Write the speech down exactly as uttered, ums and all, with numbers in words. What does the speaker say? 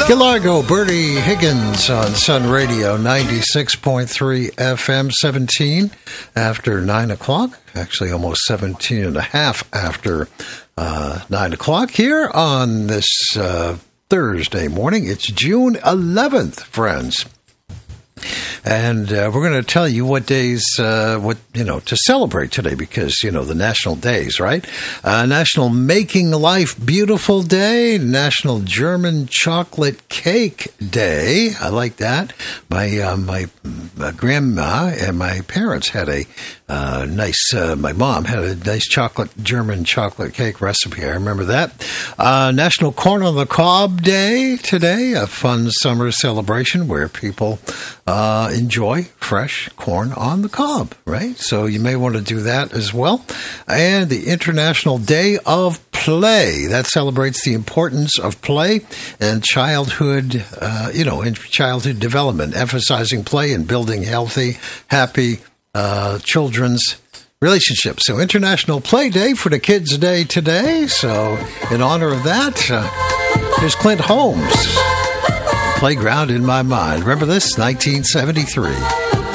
Key Largo, Bertie Higgins on Sun Radio, ninety-six point three F M, seventeen after nine o'clock. Actually, almost seventeen and a half after uh, nine o'clock here on this uh, Thursday morning. It's June eleventh, friends. And uh, we're going to tell you what days, uh, what you know, to celebrate today because, you know, the national days, right? Uh, National Making Life Beautiful Day, National German Chocolate Cake Day. I like that. My uh, my, my grandma and my parents had a uh, nice, uh, my mom had a nice chocolate, German chocolate cake recipe. I remember that. Uh, National Corn on the Cob Day today, a fun summer celebration where people uh, enjoy fresh corn on the cob, right? So you may want to do that as well. And the International Day of Play. That celebrates the importance of play and childhood, uh, you know, in childhood development, emphasizing play and building healthy, happy uh, children's relationships. So International Play Day for the Kids Day today. So in honor of that, uh, here's Clint Holmes. Playground in My Mind. Remember this? nineteen seventy-three.